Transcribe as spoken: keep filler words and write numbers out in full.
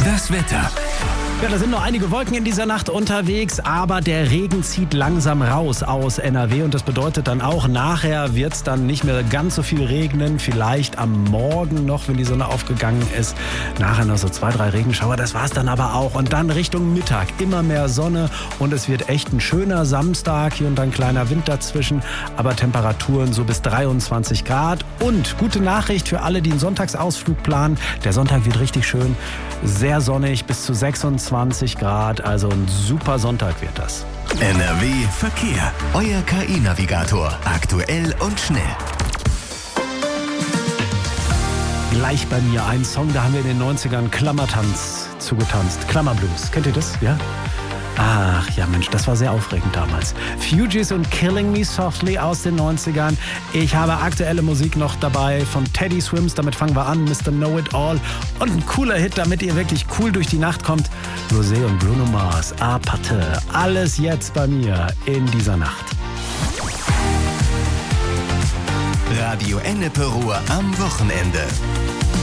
Das Wetter. Ja, da sind noch einige Wolken in dieser Nacht unterwegs, aber der Regen zieht langsam raus aus N R W und das bedeutet dann auch, nachher wird es dann nicht mehr ganz so viel regnen, vielleicht am Morgen noch, wenn die Sonne aufgegangen ist, nachher noch so zwei, drei Regenschauer, das war's dann aber auch und dann Richtung Mittag immer mehr Sonne und es wird echt ein schöner Samstag, hier und dann ein kleiner Wind dazwischen, aber Temperaturen so bis dreiundzwanzig Grad und gute Nachricht für alle, die einen Sonntagsausflug planen, der Sonntag wird richtig schön, sehr sonnig bis zu sechsundzwanzig Grad, also ein super Sonntag wird das. N R W Verkehr. Euer K I-Navigator. Aktuell und schnell. Gleich bei mir ein Song, da haben wir in den neunzigern Klammertanz zugetanzt. Klammerblues, kennt ihr das? Ja? Ach ja Mensch, das war sehr aufregend damals. Fugees und Killing Me Softly aus den neunzigern. Ich habe aktuelle Musik noch dabei von Teddy Swims, damit fangen wir an, Mister Know It All. Und ein cooler Hit, damit ihr wirklich cool durch die Nacht kommt. Rosé und Bruno Mars, A Patte. Alles jetzt bei mir in dieser Nacht. Radio Ennepe Ruhr am Wochenende.